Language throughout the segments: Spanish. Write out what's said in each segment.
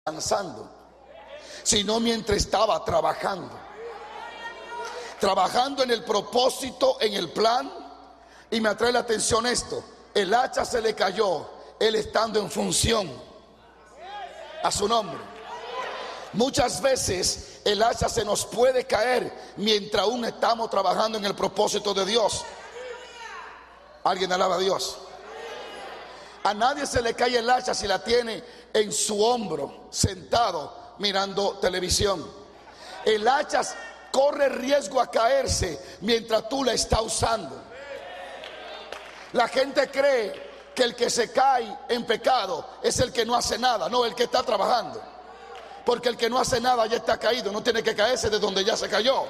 descansando, sino mientras estaba trabajando en el propósito, en el plan. Y me atrae la atención esto: el hacha se le cayó, él estando en función. A su nombre. Muchas veces el hacha se nos puede caer mientras aún estamos trabajando en el propósito de Dios. Alguien alaba a Dios. A nadie se le cae el hacha si la tiene en su hombro, sentado mirando televisión. El hacha corre riesgo a caerse mientras tú la estás usando. La gente cree que el que se cae en pecado es el que no hace nada. No, el que está trabajando. Porque el que no hace nada ya está caído, no tiene que caerse de donde ya se cayó.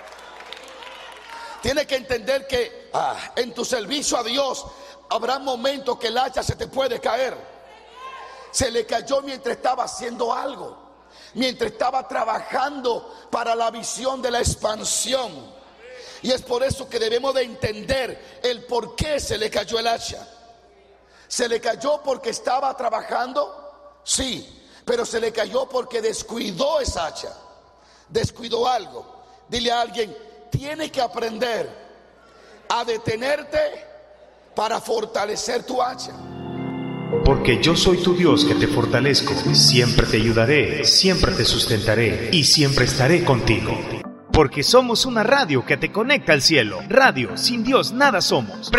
Tiene que entender que en tu servicio a Dios habrá momentos que el hacha se te puede caer. Se le cayó mientras estaba haciendo algo, mientras estaba trabajando para la visión de la expansión. Y es por eso que debemos de entender el por qué se le cayó el hacha. ¿Se le cayó porque estaba trabajando? Sí, pero se le cayó porque descuidó esa hacha. Descuidó algo. Dile a alguien: tienes que aprender a detenerte para fortalecer tu hacha. Porque yo soy tu Dios que te fortalezco, siempre te ayudaré, siempre te sustentaré y siempre estaré contigo. Porque somos una radio que te conecta al cielo. Radio, sin Dios nada somos.